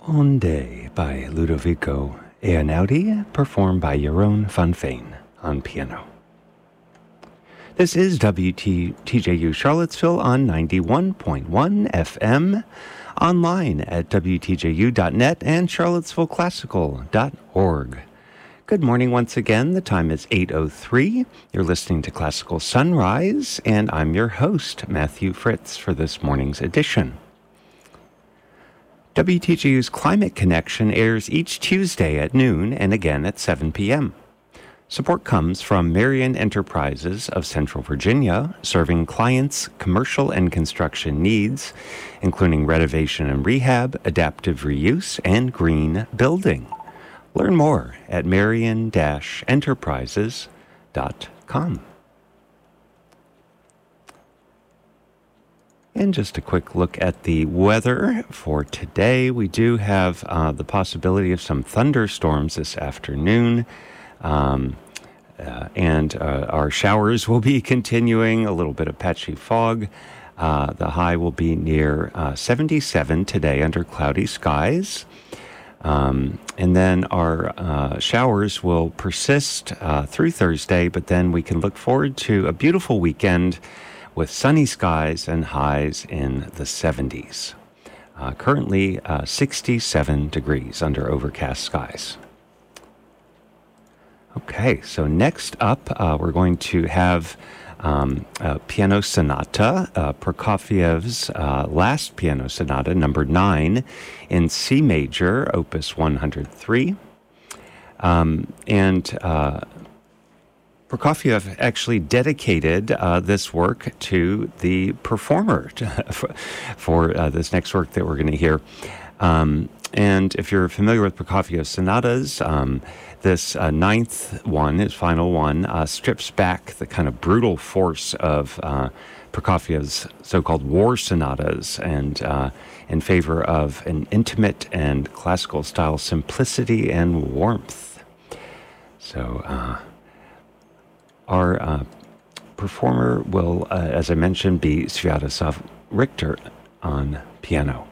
Onde by Ludovico Einaudi, performed by Jeroen van Veen on piano. This is WTJU Charlottesville on 91.1 FM, online at WTJU.net and charlottesvilleclassical.org. Good morning once again. The time is 8:03. You're listening to Classical Sunrise, and I'm your host, Matthew Fritz, for this morning's edition. WTJU's Climate Connection airs each Tuesday at noon and again at 7 p.m. Support comes from Marion Enterprises of Central Virginia, serving clients' commercial and construction needs, including renovation and rehab, adaptive reuse, and green building. Learn more at marion-enterprises.com. And just a quick look at the weather for today. We do have the possibility of some thunderstorms this afternoon. And our showers will be continuing, a little bit of patchy fog. The high will be near 77 today under cloudy skies. And then our showers will persist through Thursday, but then we can look forward to a beautiful weekend with sunny skies and highs in the 70s. Currently 67 degrees under overcast skies. Okay, so next up, we're going to have a piano sonata, Prokofiev's last piano sonata, number 9, in C major, opus 103. Prokofiev actually dedicated this work to the performer for this next work that we're going to hear. And if you're familiar with Prokofiev's sonatas, this ninth one, his final one, strips back the kind of brutal force of Prokofiev's so-called war sonatas and in favor of an intimate and classical style simplicity and warmth. So our performer will, as I mentioned, be Sviatoslav Richter on piano.